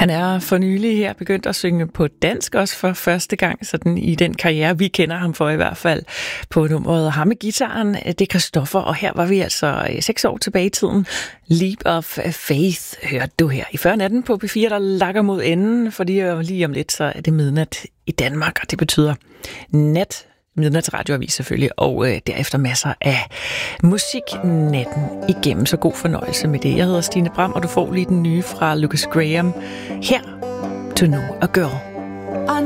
Han er for nylig her begyndt at synge på dansk, også for første gang sådan i den karriere, vi kender ham for i hvert fald, på nummeret Ham med guitaren. Det er Christoffer, og her var vi altså 6 år tilbage i tiden. Leap of Faith hørte du her i 40 på P4, der lakker mod enden, fordi lige om lidt så er det midnat i Danmark, og det betyder midnatsradioavis selvfølgelig, og derefter masser af musik natten igennem. Så god fornøjelse med det. Jeg hedder Stine Bram, og du får lige den nye fra Lucas Graham. Her, To Know a Girl.